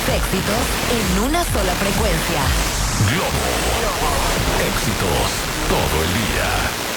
éxitos en una sola frecuencia. Globo. Éxitos todo el día.